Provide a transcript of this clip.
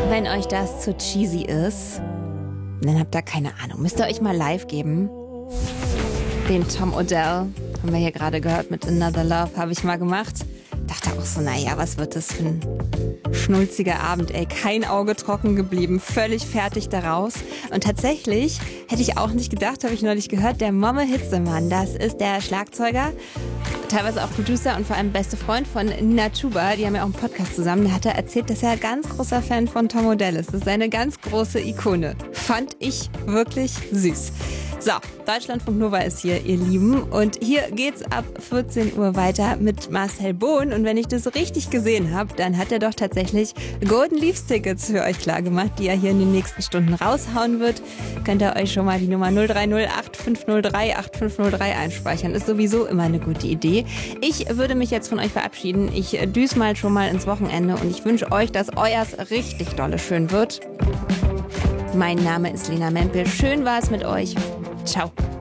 Wenn euch das zu cheesy ist, dann habt ihr keine Ahnung. Müsst ihr euch mal live geben. Den Tom Odell haben wir hier gerade gehört mit Another Love, habe ich mal gemacht. Dachte auch so, naja, was wird das für ein schnulziger Abend, ey. Kein Auge trocken geblieben, völlig fertig daraus. Und tatsächlich hätte ich auch nicht gedacht, habe ich neulich gehört, der Momme Hitzemann, das ist der Schlagzeuger, teilweise auch Producer und vor allem beste Freund von Nina Chuba. Die haben ja auch einen Podcast zusammen. Da hat er erzählt, dass er ein ganz großer Fan von Tom Odell ist. Das ist eine ganz große Ikone. Fand ich wirklich süß. So, Deutschlandfunk Nova ist hier, ihr Lieben. Und hier geht's ab 14 Uhr weiter mit Marcel Bohn. Und wenn ich das richtig gesehen habe, dann hat er doch tatsächlich Golden Leafs Tickets für euch klargemacht, die er hier in den nächsten Stunden raushauen wird. Könnt ihr euch schon mal die Nummer 030 8503 8503 einspeichern. Ist sowieso immer eine gute Idee. Ich würde mich jetzt von euch verabschieden. Ich düse mal schon mal ins Wochenende und ich wünsche euch, dass euers richtig dolle schön wird. Mein Name ist Lena Mempel. Schön war es mit euch. Ciao.